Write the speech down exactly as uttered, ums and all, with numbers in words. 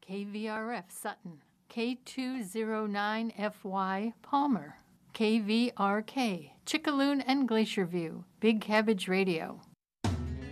K V R F Sutton, K two oh nine F Y Palmer, K V R K Chickaloon and Glacier View, Big Cabbage Radio,